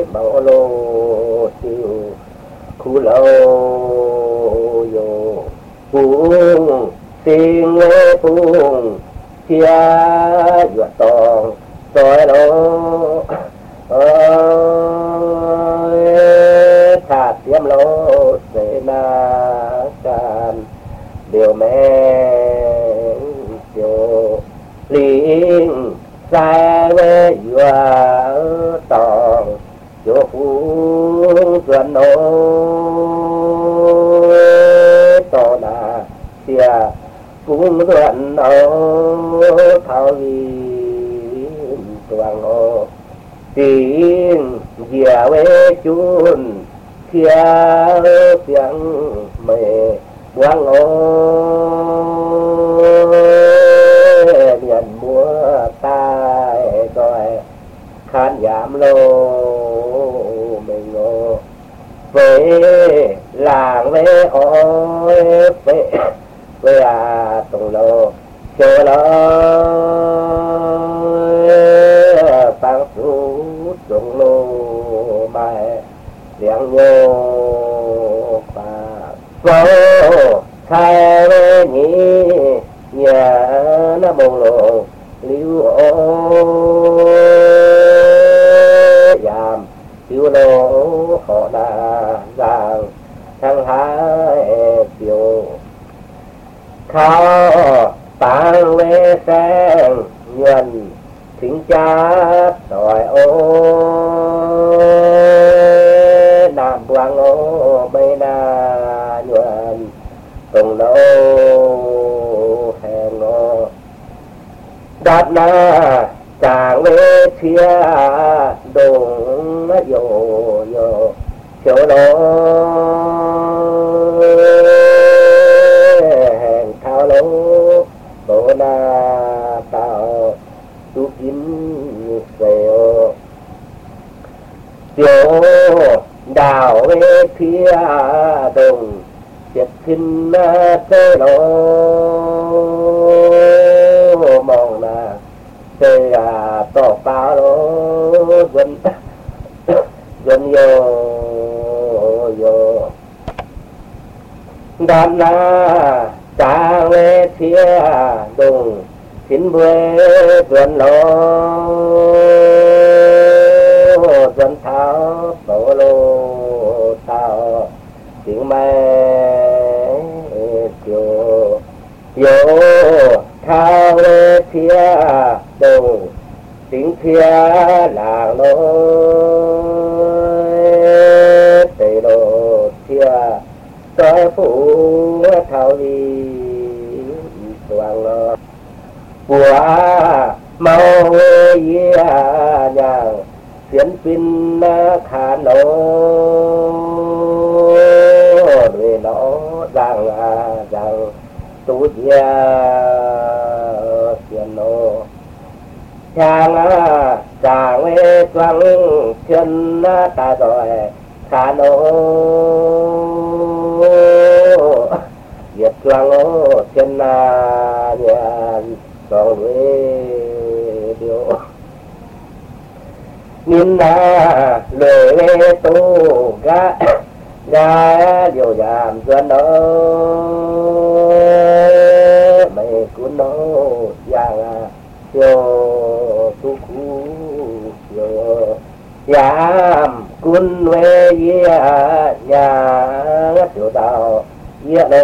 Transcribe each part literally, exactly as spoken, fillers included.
màu lô tiêu khu lâu yo phung sinh lê phung chia dọa tòng rồi lô thả tiêm lô sẽ na can điều mẹ chiều linh sai với dọa tòng chỗ phung chuẩn nô to là xia cũng chuẩn nô thao vi toàn nô tiếng dìa với chun kia tiếng mẹ buông ô nhận múa tai rồi khán giảm lô mình ngô với làng với ôi với với à tùng lô chờ lô phang su tùng lô mai liang nhô và vô khai với nhí nhà nó mù lô liu ô giảm liu lô họ đà giang thăng hai tiêu khao tang lê sang nhuần thính cha đòi ô nam quang ô mây na nhuần cùng đâu hẹn ô đát na chàng lê chia đông yo yo chỗ đó hẹn thao lô bộ na tao tu kín sèo chỗ đào về phía đông chết xin tê lô mong là tê à to bao lô dân dân yo yo đàn na chàng lê phía đông xin quê vườn lô dân tháo tổ lô tao tiếng mẹ chiều yo thao lê phía đông tiếng phía làng lô tây lô phía coi phủ thao đi toàn lô của mau ye nhàng phiến pin khả nô rồi nó rằng rằng tu dia phiền nô chàng chàng với quăng chân ta rồi khả nô việt quăng ô chân nhà còn với điều nhìn na lệ tu ga ga điều giảm dần đó mày cũng nó giang chiều tu cú chiều giảm quân về nhà chiều tàu ye đó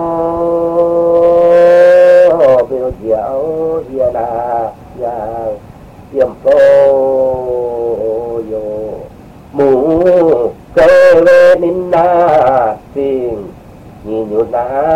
biểu diệu ye na yang tiêm phô yo mù cơ về nín na tình nhìn nhút na